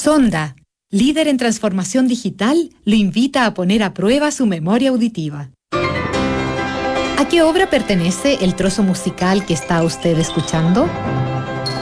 Sonda, líder en transformación digital, lo invita a poner a prueba su memoria auditiva. ¿A qué obra pertenece el trozo musical que está usted escuchando?